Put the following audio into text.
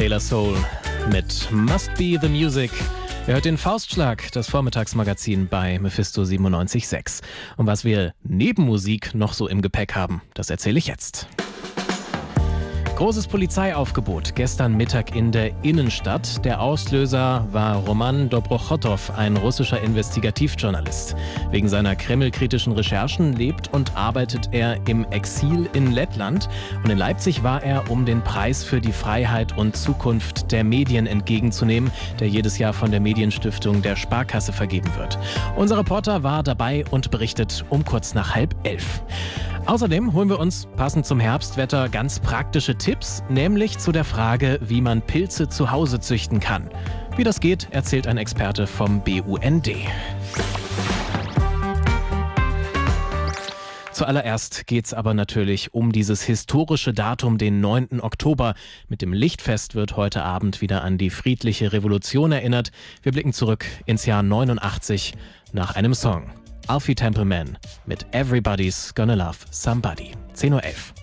Taylor Soul mit Must Be The Music. Ihr hört den Faustschlag, das Vormittagsmagazin bei Mephisto 97.6. Und was wir neben Musik noch so im Gepäck haben, das erzähle ich jetzt. Großes Polizeiaufgebot gestern Mittag in der Innenstadt. Der Auslöser war Roman Dobrochotow, ein russischer Investigativjournalist. Wegen seiner kremlkritischen Recherchen lebt und arbeitet er im Exil in Lettland. Und in Leipzig war er, um den Preis für die Freiheit und Zukunft der Medien entgegenzunehmen, der jedes Jahr von der Medienstiftung der Sparkasse vergeben wird. Unser Reporter war dabei und berichtet um kurz nach 10:30. Außerdem holen wir uns, passend zum Herbstwetter, ganz praktische Tipps, nämlich zu der Frage, wie man Pilze zu Hause züchten kann. Wie das geht, erzählt ein Experte vom BUND. Zuallererst geht's aber natürlich um dieses historische Datum, den 9. Oktober. Mit dem Lichtfest wird heute Abend wieder an die friedliche Revolution erinnert. Wir blicken zurück ins Jahr 89 nach einem Song. Alfie Templeman mit Everybody's Gonna Love Somebody. 10:11 Uhr.